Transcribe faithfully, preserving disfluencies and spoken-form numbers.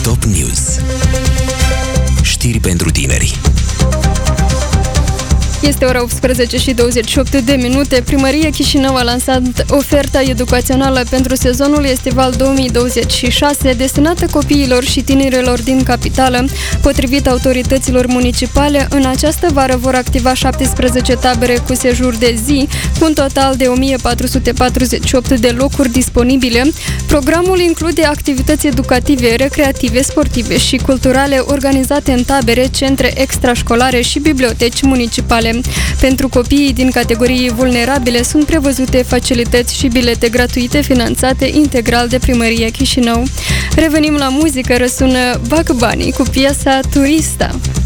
Top News. Știri pentru tineri. Este ora optsprezece și douăzeci și opt de minute. Primăria Chișinău a lansat oferta educațională pentru sezonul estival două mii douăzeci și șase, destinată copiilor și tinerilor din capitală. Potrivit autorităților municipale, în această vară vor activa șaptesprezece tabere cu sejur de zi, cu un total de o mie patru sute patruzeci și opt de locuri disponibile. Programul include activități educative, recreative, sportive și culturale organizate în tabere, centre extrașcolare și biblioteci municipale. Pentru copiii din categorii vulnerabile sunt prevăzute facilități și bilete gratuite finanțate integral de Primăria Chișinău. Revenim la muzică, răsună Bugs Bunny cu piesa Turista.